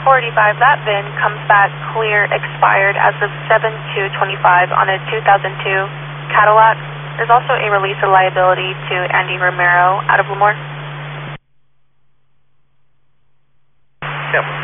485, that VIN comes back clear, expired as of 7/2/25 on a 2002 Cadillac. There's also a release of liability to Andy Romero out of Lemoore. Yep.